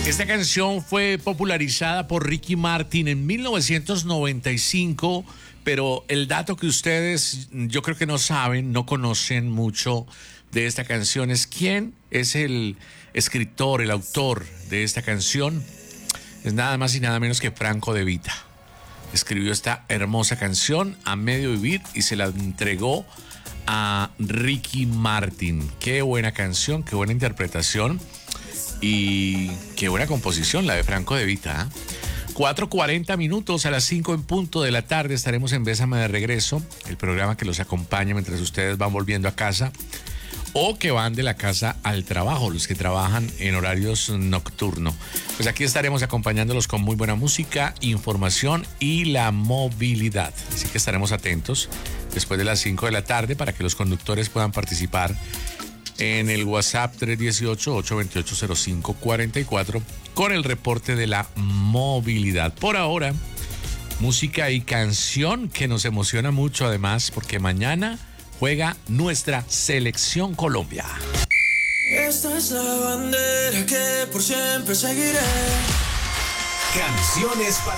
Esta canción fue popularizada por Ricky Martin en 1995, pero el dato que ustedes yo creo que no saben, no conocen mucho de esta canción es quién es el escritor, el autor de esta canción. Es nada más y nada menos que Franco De Vita. Escribió esta hermosa canción a medio vivir y se la entregó a Ricky Martin. Qué buena canción, qué buena interpretación. Y qué buena composición la de Franco De Vita, ¿eh? 4:40 minutos, a las 5 en punto de la tarde estaremos en Bésame de Regreso, el programa que los acompaña mientras ustedes van volviendo a casa o que van de la casa al trabajo, los que trabajan en horarios nocturnos. Pues aquí estaremos acompañándolos con muy buena música, información y la movilidad. Así que estaremos atentos después de las 5 de la tarde para que los conductores puedan participar en el WhatsApp 318-828-0544 con el reporte de la movilidad. Por ahora, música y canción que nos emociona mucho además porque mañana juega nuestra Selección Colombia. Esta es la bandera que por siempre seguiré. Canciones para